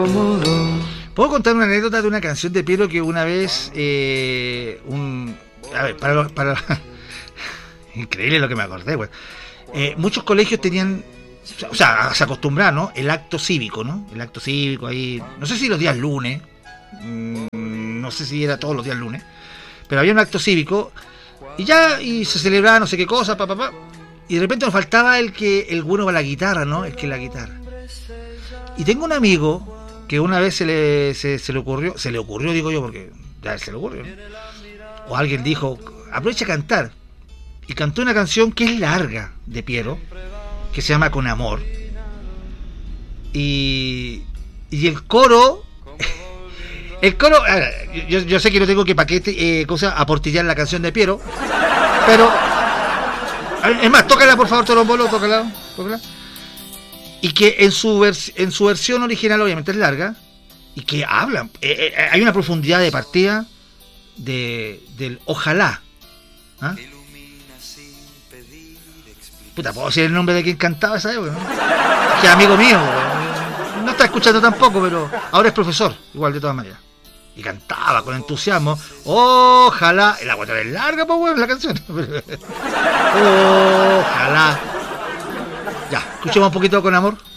Puedo contar una anécdota de una canción de Piero que una vez a ver, increíble lo que me acordé, güey. Muchos colegios tenían, o sea, se acostumbraba, ¿no? El acto cívico, ¿no? El acto cívico ahí, no sé si los días lunes, no sé si era todos los días lunes, pero había un acto cívico y se celebraba no sé qué cosa, y de repente nos faltaba el bueno para la guitarra, ¿no? El que la guitarra. Y tengo un amigo que una vez se le ocurrió, digo yo, porque ya se le ocurrió, ¿no? O alguien dijo, aprovecha a cantar. Y cantó una canción que es larga de Piero, que se llama Con Amor. Y el coro, yo sé que no tengo que aportillar la canción de Piero, pero es más, tócala por favor, Tolombolo, tócala. Y que en su versión original obviamente es larga, y que habla, hay una profundidad de partida del ojalá. ¿Ah? Puta, puedo decir el nombre de quien cantaba esa época, ¿no? Que es amigo mío, no está escuchando tampoco, pero ahora es profesor, igual de todas maneras. Y cantaba con entusiasmo, ojalá, la cuestión es larga, pues bueno, la canción. Ojalá. Ya, escuchemos un poquito Con Amor.